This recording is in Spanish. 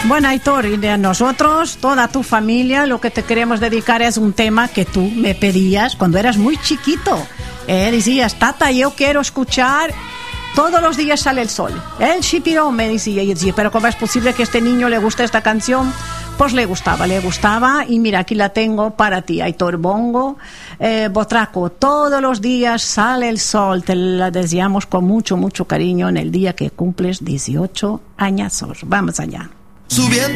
Bueno, Aitor, y de nosotros, toda tu familia, lo que te queremos dedicar es un tema que tú me pedías cuando eras muy chiquito. Decías, tata, yo quiero escuchar Todos los días sale el sol. El chipirón, me decía, y decía, pero ¿cómo es posible que a este niño le guste esta canción? Pues le gustaba, y mira, aquí la tengo para ti, Aitor Bongo, Botraco, todos los días sale el sol, te la deseamos con mucho, mucho cariño en el día que cumples 18 añazos. Vamos allá. Subiendo